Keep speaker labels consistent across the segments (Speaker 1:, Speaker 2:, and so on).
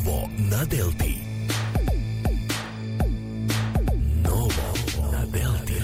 Speaker 1: Novo na Delti. Novo na Delti.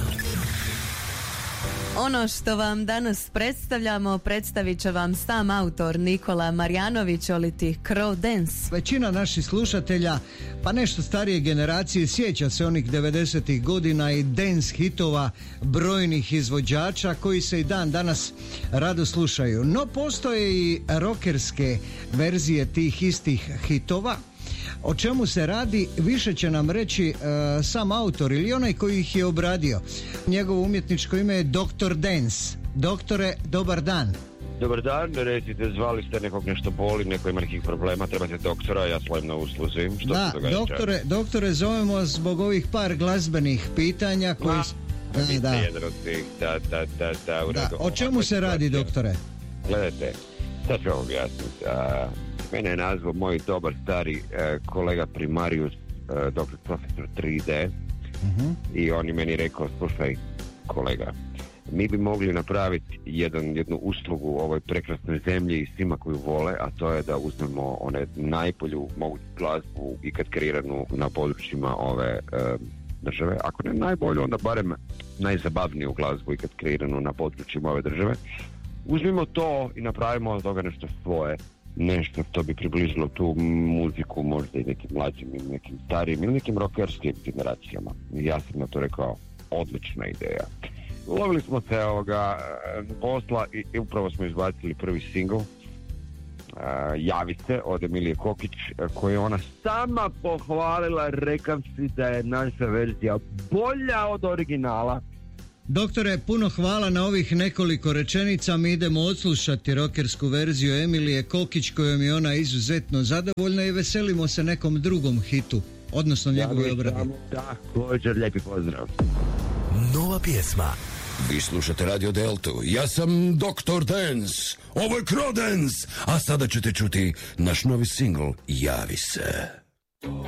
Speaker 2: Ono što vam danas predstavljamo predstavit će vam sam autor Nikola Marjanović oliti Crow Dance.
Speaker 3: Većina naših slušatelja, pa nešto starije generacije, sjeća se onih 90-ih godina i dance hitova brojnih izvođača koji se i dan danas rado slušaju. No postoje i rockerske verzije tih istih hitova. O čemu se radi, više će nam reći sam autor ili onaj koji ih je obradio. Njegovo umjetničko ime je Dr. Dance. Doktore, dobar dan.
Speaker 4: Dobar dan, recite, zvali ste nekog nešto boli, neko ima nekih problema, trebate doktora, ja stojim na usluzi. Što
Speaker 3: da,
Speaker 4: se događa?
Speaker 3: doktore, zovemo zbog ovih par glazbenih pitanja koji...
Speaker 4: Da. Jedan od tih, da, u redu.
Speaker 3: O čemu se radi, doktore?
Speaker 4: Gledajte, sad ću vam objasniti. Mene je nazvao moj dobar stari kolega primarius, doktor profesor 3D, i on je meni rekao, slušaj kolega, mi bi mogli napraviti jednu uslugu ovoj prekrasnoj zemlji i svima koju vole, a to je da uzmemo najbolju moguću glazbu ikad kreiranu na područjima ove države. Ako ne najbolju, onda barem najzabavniju glazbu ikad kreiranu na područjima ove države. Uzmimo to i napravimo od toga nešto svoje. Nešto što bi približilo tu muziku možda i nekim mlađim i nekim starijim ili nekim rockerskim generacijama. I ja sam na to rekao, odlična ideja. Lovili smo se posla i upravo smo izbacili prvi single, Javi se, od Emilije Kokić, koju je ona sama pohvalila rekavši da je naša verzija bolja od originala.
Speaker 3: Doktore, puno hvala na ovih nekoliko rečenica. Mi idemo odslušati rockersku verziju Emilije Kokić kojom je ona izuzetno zadovoljna i veselimo se nekom drugom hitu, odnosno njegove obrade.
Speaker 4: Također, lijepi pozdrav.
Speaker 1: Nova pjesma.
Speaker 5: Vi slušate Radio Deltu, ja sam Dr. Dance, ovo je Crow Dance, a sada ćete čuti naš novi singl Javi se.